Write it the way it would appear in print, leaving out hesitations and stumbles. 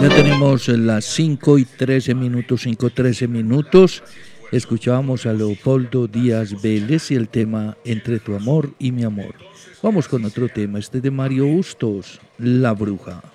Ya tenemos las 5:13, 5:13. Escuchábamos a Leopoldo Díaz Vélez y el tema Entre tu amor y mi amor. Vamos con otro tema, este de Mario Bustos, La Bruja.